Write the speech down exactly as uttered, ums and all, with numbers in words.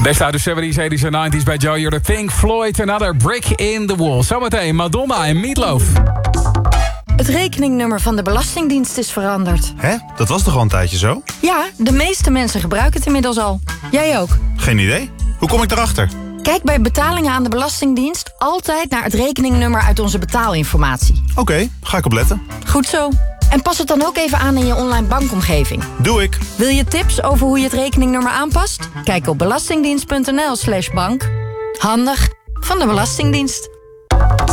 Best uit de zeventies, eighties en nineties bij Joe. You're the Pink Floyd, Another Brick in the Wall. Zometeen Madonna en Meatloaf. Het rekeningnummer van de Belastingdienst is veranderd. Hè? Dat was toch al een tijdje zo? Ja, de meeste mensen gebruiken het inmiddels al. Jij ook. Geen idee. Hoe kom ik erachter? Kijk bij betalingen aan de Belastingdienst altijd naar het rekeningnummer uit onze betaalinformatie. Oké, okay, ga ik opletten. Goed zo. En pas het dan ook even aan in je online bankomgeving. Doe ik. Wil je tips over hoe je het rekeningnummer aanpast? Kijk op belastingdienst punt n l slash bank. Handig van de Belastingdienst.